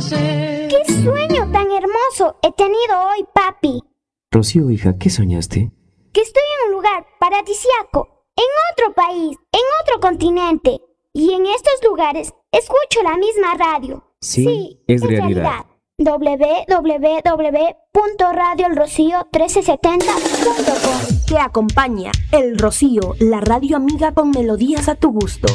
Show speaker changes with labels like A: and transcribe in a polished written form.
A: ¡Qué sueño tan hermoso he tenido hoy, papi!
B: Rocío, hija, ¿qué soñaste?
A: Que estoy en un lugar paradisíaco, en otro país, en otro continente. Y en estos lugares escucho la misma radio.
B: Sí, es realidad.
A: www.radioelrocío1370.com.
C: Te acompaña El Rocío, la radio amiga con melodías a tu gusto.